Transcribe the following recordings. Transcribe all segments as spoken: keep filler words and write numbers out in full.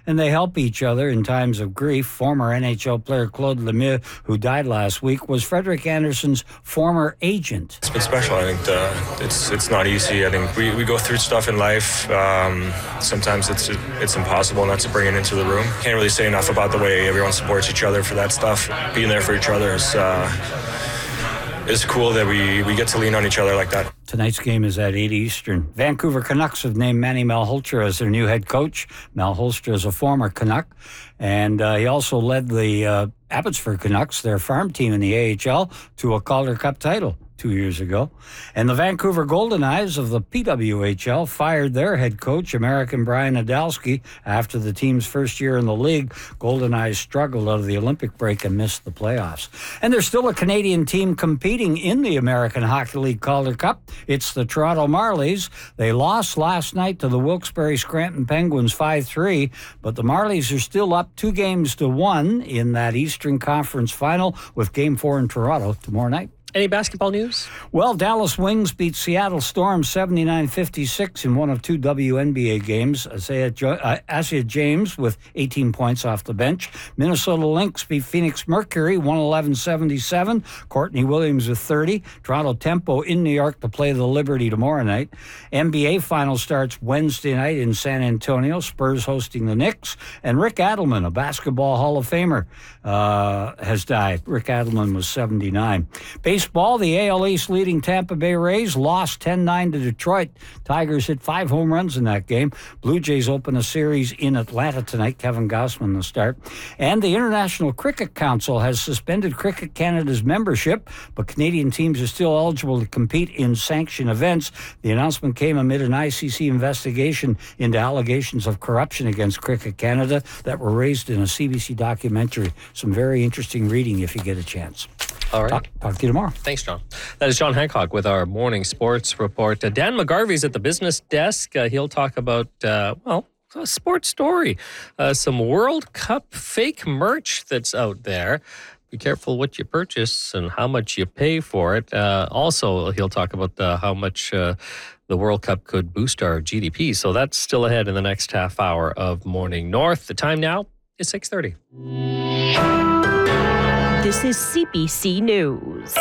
and they help each other in times of grief. Former N H L player Claude Lemieux, who died last week, was Frederik Andersen's former agent. It's been special. I think the, it's it's not easy. I think we, we go through stuff in life. Um, sometimes it's it's impossible not to bring it into the room. Can't really say enough about the way everyone supports each other for that stuff. Being there for each other is uh, is cool that we, we get to lean on each other like that. Tonight's game is at eight Eastern. Vancouver Canucks have named Manny Malhotra as their new head coach. Malhotra is a former Canuck, and uh, he also led the uh, Abbotsford Canucks, their farm team in the A H L, to a Calder Cup title two years ago. And the Vancouver Golden Eyes of the P W H L fired their head coach, American Brian Nadolski, after the team's first year in the league. Golden Eyes struggled out of the Olympic break and missed the playoffs. And there's still a Canadian team competing in the American Hockey League Calder Cup. It's the Toronto Marlies. They lost last night to the Wilkes-Barre Scranton Penguins five three, but the Marlies are still up two games to one in that Eastern Conference final, with Game four in Toronto tomorrow night. Any basketball news? Well, Dallas Wings beat Seattle Storm seventy-nine fifty-six in one of two W N B A games. Isaiah, jo- uh, Isaiah James with eighteen points off the bench. Minnesota Lynx beat Phoenix Mercury one eleven seventy-seven. Courtney Williams with thirty. Toronto Tempo in New York to play the Liberty tomorrow night. N B A final starts Wednesday night in San Antonio. Spurs hosting the Knicks. And Rick Adelman, a basketball Hall of Famer, uh, has died. Rick Adelman was seventy-nine. Baseball, the A L East leading Tampa Bay Rays lost ten nine to Detroit. Tigers hit five home runs in that game. Blue Jays open a series in Atlanta tonight. Kevin Gausman the start. And the International Cricket Council has suspended Cricket Canada's membership, but Canadian teams are still eligible to compete in sanctioned events. The announcement came amid an I C C investigation into allegations of corruption against Cricket Canada that were raised in a C B C documentary. Some very interesting reading if you get a chance. All right. Talk, talk to you tomorrow. Thanks, John. That is John Hancock with our morning sports report. Uh, Dan McGarvey's at the business desk. Uh, he'll talk about, uh, well, a sports story. Uh, some World Cup fake merch that's out there. Be careful what you purchase and how much you pay for it. Uh, also, he'll talk about uh, how much uh, the World Cup could boost our G D P. So that's still ahead in the next half hour of Morning North. The time now is six thirty. This is C B C News.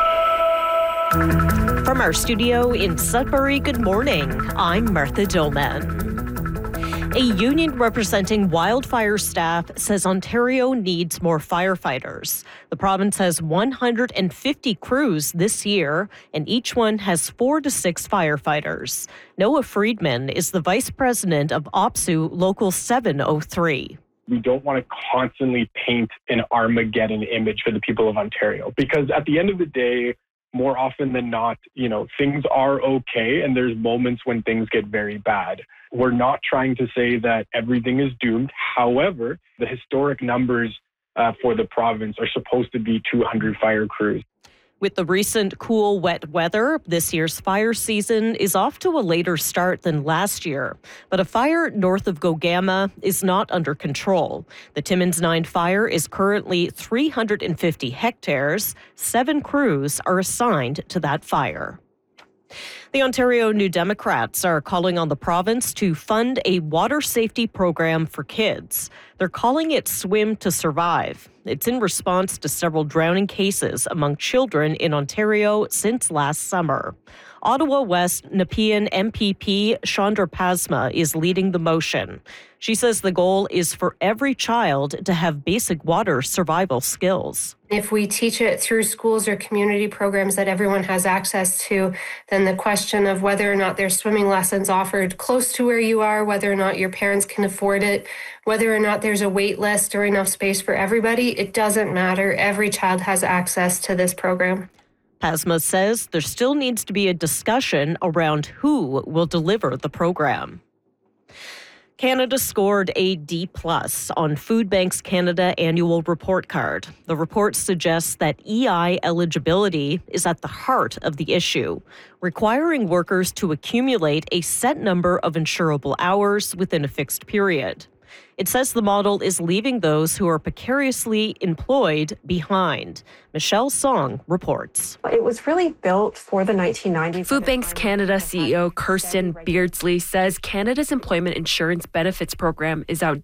From our studio in Sudbury, good morning. I'm Martha Dillman. A union representing wildfire staff says Ontario needs more firefighters. The province has one hundred fifty crews this year, and each one has four to six firefighters. Noah Friedman is the vice president of OPSU Local seven oh three. We don't want to constantly paint an Armageddon image for the people of Ontario, because at the end of the day, more often than not, you know, things are okay and there's moments when things get very bad. We're not trying to say that everything is doomed. However, the historic numbers uh, for the province are supposed to be two hundred fire crews. With the recent cool, wet weather, this year's fire season is off to a later start than last year. But a fire north of Gogama is not under control. The Timmins nine fire is currently three hundred fifty hectares. Seven crews are assigned to that fire. The Ontario New Democrats are calling on the province to fund a water safety program for kids. They're calling it Swim to Survive. It's in response to several drowning cases among children in Ontario since last summer. Ottawa West Nepean M P P Chandra Pasma is leading the motion. She says the goal is for every child to have basic water survival skills. If we teach it through schools or community programs that everyone has access to, then the question of whether or not there's swimming lessons offered close to where you are, whether or not your parents can afford it, whether or not there's a wait list or enough space for everybody, it doesn't matter. Every child has access to this program. Pasma says there still needs to be a discussion around who will deliver the program. Canada scored a D plus on Food Banks Canada annual report card. The report suggests that E I eligibility is at the heart of the issue, requiring workers to accumulate a set number of insurable hours within a fixed period. It says the model is leaving those who are precariously employed behind. Michelle Song reports. It was really built for the nineteen nineties. Food Banks Canada C E O Kirsten Beardsley says Canada's employment insurance benefits program is outdated.